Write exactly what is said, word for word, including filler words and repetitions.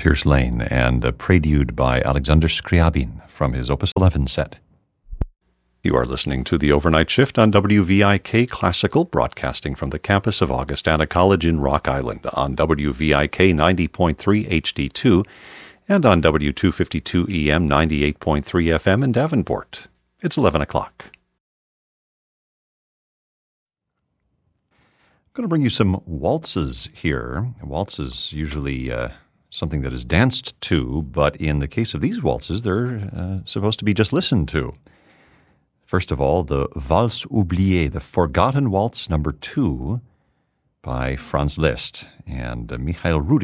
Pierce Lane and a prelude by Alexander Scriabin from his Opus eleven set. You are listening to The Overnight Shift on W V I K Classical, broadcasting from the campus of Augustana College in Rock Island on W V I K ninety point three H D two and on W two fifty-two E M ninety-eight point three F M in Davenport. It's eleven o'clock. I'm going to bring you some waltzes here. A waltz is usually uh, something that is danced to, but in the case of these waltzes, they're uh, supposed to be just listened to. First of all, the Valse oubliée, the Forgotten Waltz number two by Franz Liszt and uh, Michael Rudi.